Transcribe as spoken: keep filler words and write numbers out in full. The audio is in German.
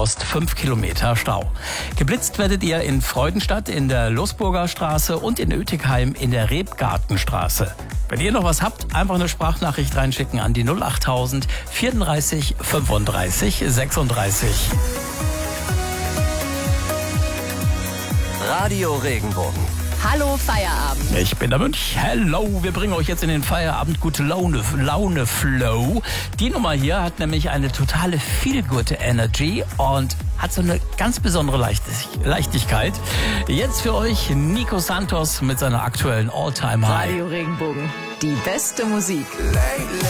Ost fünf Kilometer Stau. Geblitzt werdet ihr in Freudenstadt in der Losburger Straße und in Oetigheim in der Rebgartenstraße. Wenn ihr noch was habt, einfach eine Sprachnachricht reinschicken an die null achttausend vierunddreißig fünfunddreißig sechsunddreißig. Radio Regenbogen. Hallo Feierabend. Ich bin der Mönch. Hello, wir bringen euch jetzt in den Feierabend gute Laune, Laune Flow. Die Nummer hier hat nämlich eine totale Feel-Good Energy und hat so eine ganz besondere Leichtigkeit. Jetzt für euch Nico Santos mit seiner aktuellen All-Time-High. Radio Regenbogen. Die beste Musik.